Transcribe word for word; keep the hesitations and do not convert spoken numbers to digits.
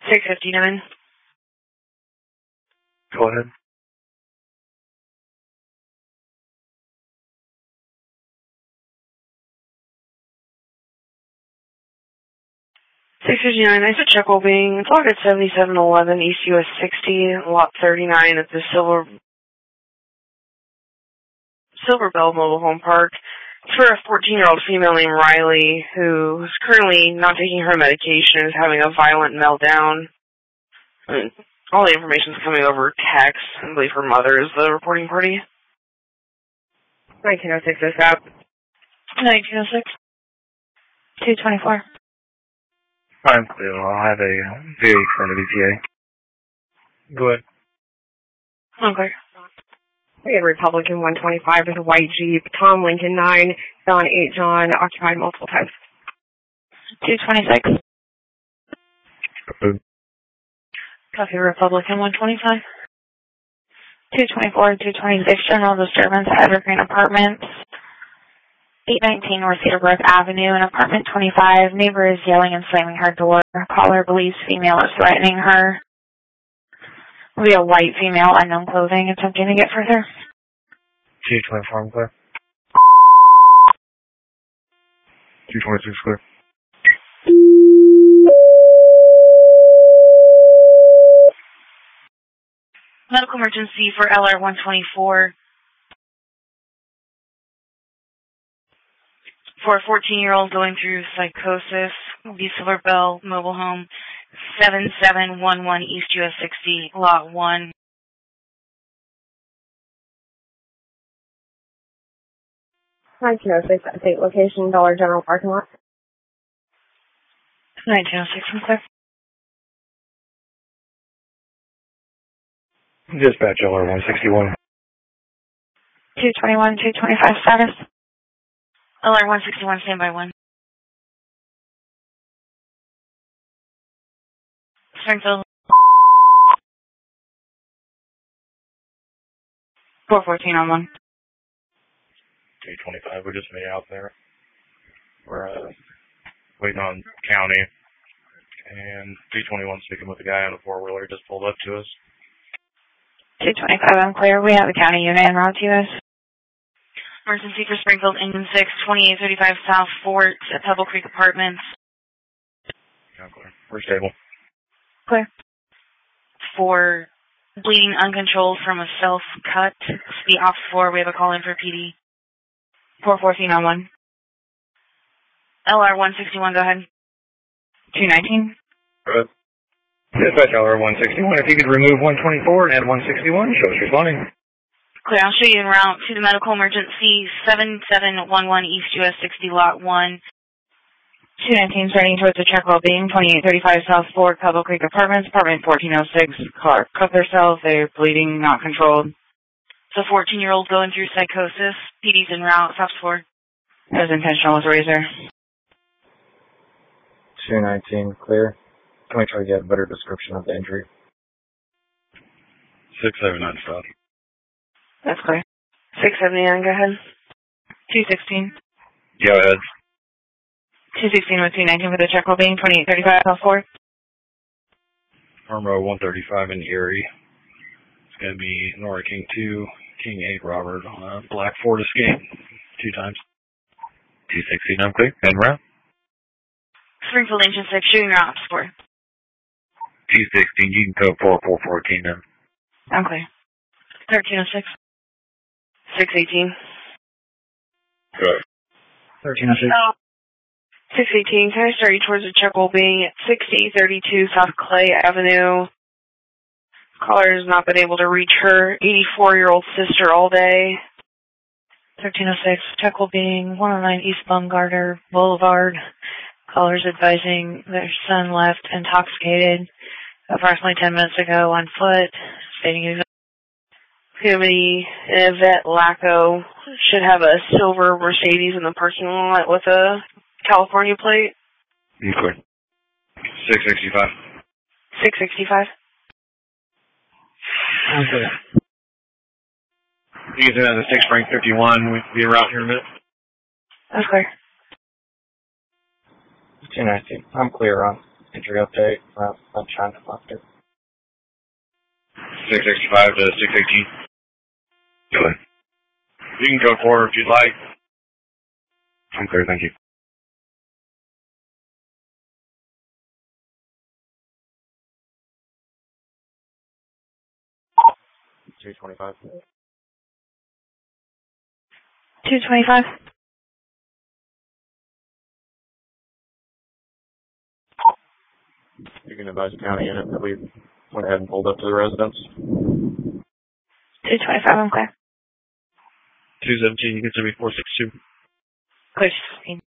six fifty-nine. Go ahead. six fifty-nine, I said check well-being. It's logged at seventy-seven eleven East U S sixty, lot thirty-nine at the Silver Silver Bell Mobile Home Park. It's for a fourteen-year-old female named Riley who is currently not taking her medication and is having a violent meltdown. And all the information is coming over text. I believe her mother is the reporting party. nineteen oh six is out. nineteen oh six. two twenty-four. I'm clear. I'll have a V A from the V P A. Go ahead. Okay. We had Republican one twenty-five with a white Jeep, Tom Lincoln nine, Don eight John, occupied multiple times. two twenty-six. Boom. Copy Republican one twenty-five. two twenty-four, two twenty-six, general disturbance at Evergreen Apartments. eight nineteen North Cedarbrooke Avenue in apartment twenty-five. Neighbor is yelling and slamming her door. Caller believes female is threatening her. Will be a white female, unknown clothing, attempting to get further. two twenty-four, I'm clear. two twenty-six, clear. Medical emergency for L R one twenty-four. For a fourteen-year-old going through psychosis, the Silver Bell Mobile Home, seven seven one one East U S sixty, Lot one. nineteen oh six, update location, Dollar General parking lot. nineteen oh six, I'm clear. Dispatch L R one sixty-one. two twenty-one, two twenty-five status. L R one sixty-one, standby one. Springfield. four fourteen on one. two twenty-five, we just made out there. We're uh, waiting on county. And two twenty-one speaking with the guy on the four-wheeler just pulled up to us. two twenty-five, I'm clear. We have a county unit en route to us. Emergency for Springfield, engine six, twenty-eight thirty-five South Fort at Pebble Creek Apartments. Yeah, clear. We're stable. Clear. For bleeding uncontrolled from a self-cut, the off floor, we have a call in for P D. four fourteen on one. L R one sixty-one, go ahead. two nineteen. Go ahead. Dispatch L R one sixty-one, if you could remove one twenty-four and add one sixty-one, show us responding. Clear, I'll show you en route to the medical emergency, seven seven one one East U S sixty, Lot one. two nineteen, starting towards the check well-being, twenty-eight thirty-five South Fort, Pebble Creek Apartments, apartment fourteen oh six, car cut themselves, they're bleeding, not controlled. It's a fourteen-year-old going through psychosis, P D's en route, South Fort. That was intentional with razor. two nineteen, clear. Can we try to get a better description of the injury? six seventy-nine, stop. That's clear. six seventy-nine, go ahead. two sixteen. Go ahead. two sixteen with two nineteen for the check well-being, twenty-eight thirty-five South Fort. Farm Road one thirty-five in Erie. It's going to be Nora King two, King eight Robert on a black Ford Escape. Two times. two sixteen, I'm clear. En route. Springfield engine six, shooting route, score. two sixteen, you can code four four fourteen then. I'm clear. thirteen oh six. six eighteen. Good. thirteen oh six. Oh. six eighteen, can I start you towards the check well-being at sixty thirty-two South Clay Avenue. Caller has not been able to reach her eighty-four-year-old sister all day. thirteen oh six, check well-being, one oh nine East Baumgartner Boulevard. Callers advising their son left intoxicated approximately ten minutes ago on foot, stating he's activity. Yvette Lacco should have a silver Mercedes in the parking lot with a California plate. You clear. six sixty-five. six sixty-five. I'm clear. Using it as a six Frank fifty-one. We'll be around here in a minute. That's clear. two nineteen. I'm clear on Entry update. Uh, I'm trying to find it. six sixty-five to six eighteen. Go ahead. You can go forward if you'd like. I'm clear, thank you. two twenty-five. two twenty-five. You can advise the county unit that we went ahead and pulled up to the residence. two twenty-five, I'm clear. two seventeen, you can send me four six two. Clear sixteen.